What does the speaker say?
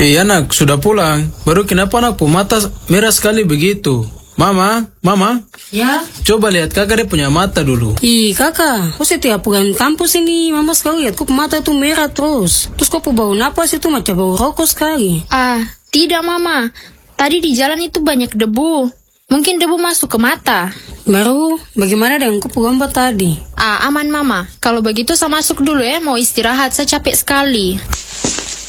Iya anak, sudah pulang. Baru kenapa anakku mata merah sekali begitu? Mama, mama, Ya? coba lihat kakak dia punya mata dulu. Ih kakak, kok setiap pulang kampus ini mama sekali lihat kok mata tuh merah terus. Terus kok bau napas itu macam bau rokok sekali. Ah, tidak mama. Tadi di jalan itu banyak debu. Mungkin debu masuk ke mata. Baru, bagaimana dengan kupu gomba tadi? Ah, aman mama. Kalau begitu saya masuk dulu ya, mau istirahat, saya capek sekali.